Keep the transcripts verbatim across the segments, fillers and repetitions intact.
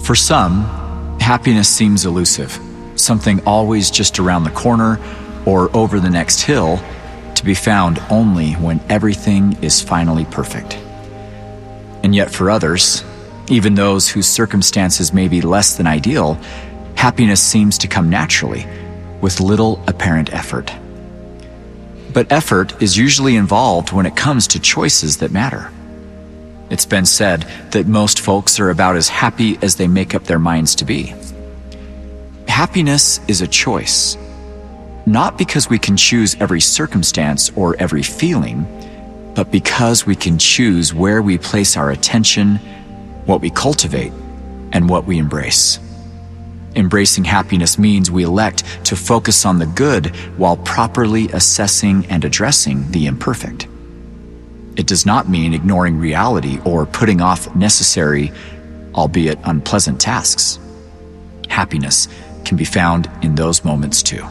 For some, happiness seems elusive, something always just around the corner or over the next hill, to be found only when everything is finally perfect. And yet for others, even those whose circumstances may be less than ideal, happiness seems to come naturally, with little apparent effort. But effort is usually involved when it comes to choices that matter. It's been said that most folks are about as happy as they make up their minds to be. Happiness is a choice, not because we can choose every circumstance or every feeling, but because we can choose where we place our attention, what we cultivate, and what we embrace. Embracing happiness means we elect to focus on the good while properly assessing and addressing the imperfect. It does not mean ignoring reality or putting off necessary, albeit unpleasant tasks. Happiness can be found in those moments too.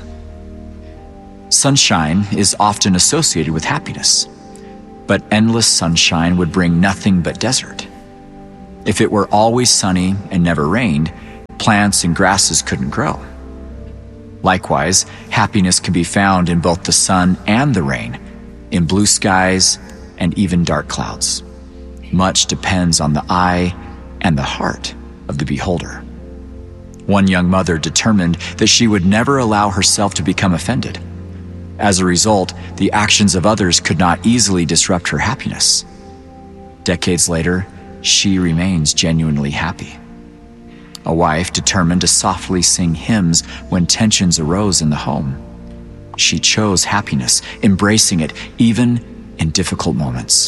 Sunshine is often associated with happiness, but endless sunshine would bring nothing but desert. If it were always sunny and never rained, plants and grasses couldn't grow. Likewise, happiness can be found in both the sun and the rain, in blue skies and even dark clouds. Much depends on the eye and the heart of the beholder. One young mother determined that she would never allow herself to become offended. As a result, the actions of others could not easily disrupt her happiness. Decades later, she remains genuinely happy. A wife determined to softly sing hymns when tensions arose in the home. She chose happiness, embracing it even in difficult moments.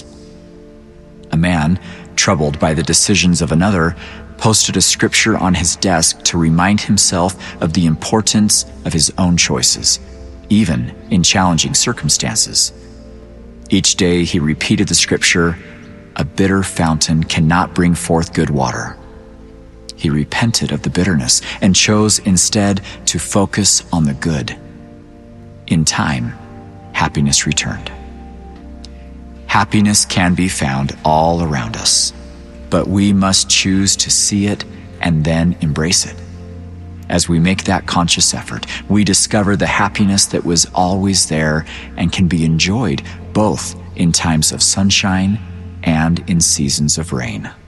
A man, troubled by the decisions of another, posted a scripture on his desk to remind himself of the importance of his own choices, even in challenging circumstances. Each day he repeated the scripture, "A bitter fountain cannot bring forth good water." He repented of the bitterness and chose instead to focus on the good. In time, happiness returned. Happiness can be found all around us, but we must choose to see it and then embrace it. As we make that conscious effort, we discover the happiness that was always there and can be enjoyed both in times of sunshine and in seasons of rain.